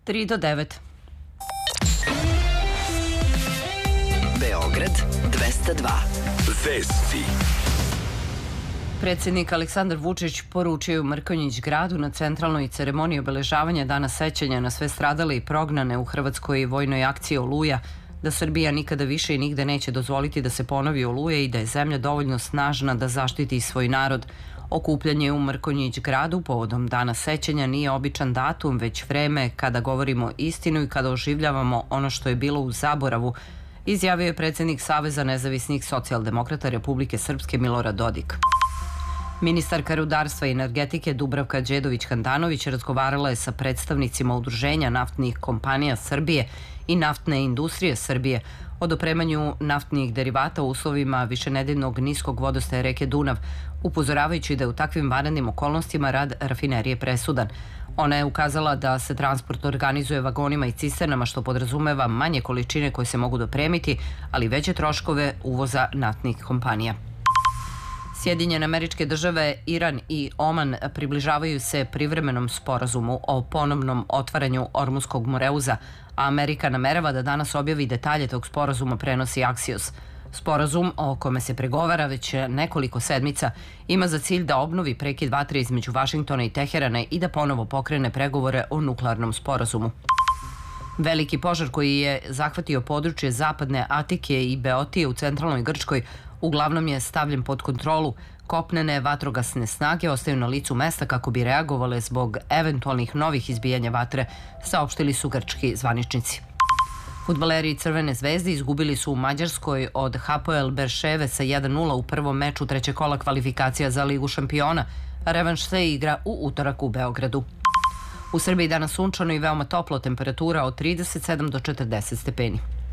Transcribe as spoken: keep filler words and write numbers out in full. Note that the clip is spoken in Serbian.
tri do devet. Beograd dvesta dva. Vesti. Predsjednik Aleksandar Vučić poručio u Mrkonjić gradu na centralnoj ceremoniji obeležavanja Dana sećanja na sve stradale i prognane u hrvatskoj vojnoj akciji Oluja da Srbija nikada više i nigde neće dozvoliti da se ponovi Oluja i da je zemlja dovoljno snažna da zaštiti svoj narod. Okupljanje u Mrkonjić gradu povodom Dana sećanja nije običan datum, već vreme kada govorimo istinu i kada oživljavamo ono što je bilo u zaboravu, izjavio je predsjednik Saveza nezavisnih socijaldemokrata Republike Srpske Milorad Dodik. Ministarka rudarstva i energetike Dubravka Đedović-Handanović razgovarala je sa predstavnicima Udruženja naftnih kompanija Srbije i naftne industrije Srbije o dopremanju naftnih derivata u uslovima višenedeljnog niskog vodostaja reke Dunav, upozoravajući da je u takvim vanrednim okolnostima rad rafinerije presudan. Ona je ukazala da se transport organizuje vagonima i cisternama, što podrazumeva manje količine koje se mogu dopremiti, ali veće troškove uvoza naftnih kompanija. Sjedinjene Američke Države, Iran i Oman približavaju se privremenom sporazumu o ponovnom otvaranju Ormuskog Moreuza, a Amerika namerava da danas objavi detalje tog sporazuma, prenosi Axios. Sporazum, o kome se pregovara već nekoliko sedmica, ima za cilj da obnovi prekid vatre između Vašingtona i Teherana i da ponovo pokrene pregovore o nuklearnom sporazumu. Veliki požar koji je zahvatio područje zapadne Atike i Beotije u centralnoj Grčkoj uglavnom je stavljen pod kontrolu. Kopnene vatrogasne snage ostaju na licu mesta kako bi reagovale zbog eventualnih novih izbijanja vatre, saopštili su grčki zvaničnici. Fudbaleri Crvene zvezde izgubili su u Mađarskoj od Hapoel Berševe sa jedan nula u prvom meču trećeg kola kvalifikacija za Ligu šampiona. Revanš se igra u utorak u Beogradu. U Srbiji danas sunčano i veoma toplo, temperatura od trideset sedam do četrdeset stepeni.